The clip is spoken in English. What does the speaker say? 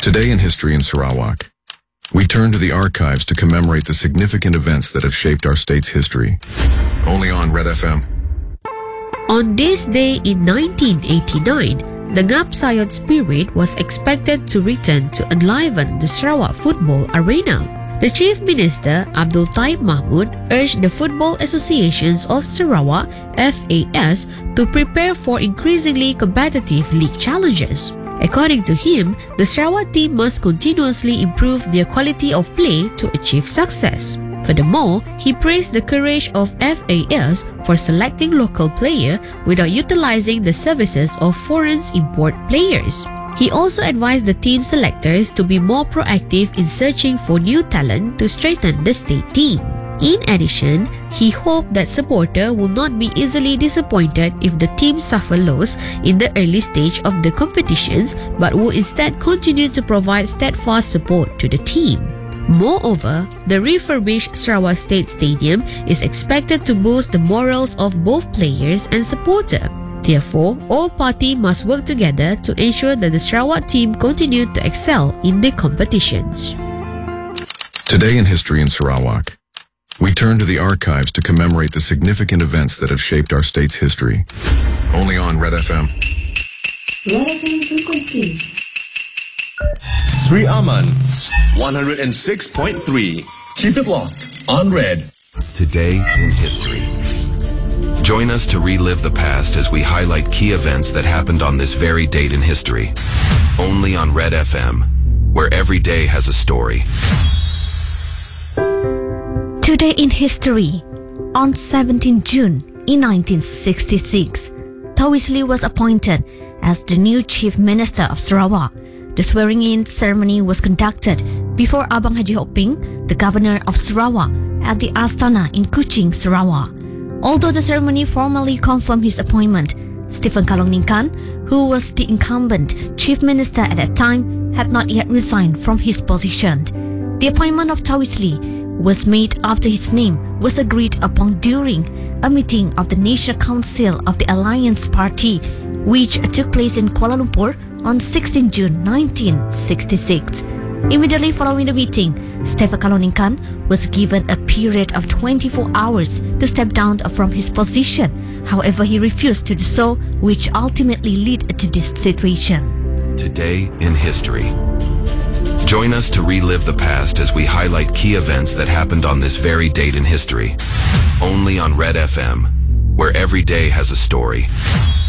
Today in History in Sarawak, we turn to the archives to commemorate the significant events that have shaped our state's history. Only on Red FM. On this day in 1989, the Ngap Sayot spirit was expected to return to enliven the Sarawak football arena. The Chief Minister, Abdul Taib Mahmud, urged the Football Associations of Sarawak, FAS, to prepare for increasingly competitive league challenges. According to him, the Sarawak team must continuously improve their quality of play to achieve success. Furthermore, he praised the courage of FAS for selecting local players without utilizing the services of foreign import players. He also advised the team selectors to be more proactive in searching for new talent to strengthen the state team. In addition, he hoped that supporters will not be easily disappointed if the team suffer loss in the early stage of the competitions, but will instead continue to provide steadfast support to the team. Moreover, the refurbished Sarawak State Stadium is expected to boost the morals of both players and supporters. Therefore, all parties must work together to ensure that the Sarawak team continue to excel in the competitions. Today in History in Sarawak, we turn to the archives to commemorate the significant events that have shaped our state's history. Only on Red FM. Red FM frequencies. Sri Aman, 106.3. Keep it locked on Red. Today in History. Join us to relive the past as we highlight key events that happened on this very date in history. Only on Red FM, where every day has a story. Today in history, on 17 June in 1966, Tawisli was appointed as the new Chief Minister of Sarawak. The swearing-in ceremony was conducted before Abang Haji Hoping, the Governor of Sarawak, at the Astana in Kuching, Sarawak. Although the ceremony formally confirmed his appointment, Stephen Kaloningkan, who was the incumbent Chief Minister at that time, had not yet resigned from his position. The appointment of Tawisli was made after his name was agreed upon during a meeting of the National Council of the Alliance Party, which took place in Kuala Lumpur on 16 June 1966. Immediately following the meeting, Stephen Kaloningkan was given a period of 24 hours to step down from his position. However, he refused to do so, which ultimately led to this situation. Today in history. Join us to relive the past as we highlight key events that happened on this very date in history. Only on Red FM, where every day has a story.